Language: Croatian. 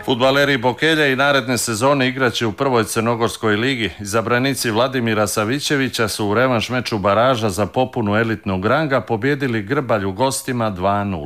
Fudbaleri Bokelja i naredne sezone igraće u prvoj crnogorskoj ligi. Izabranici Vladimira Savićevića su u revanš meču baraža za popunu elitnog ranga pobijedili Grbalj u gostima 2:0.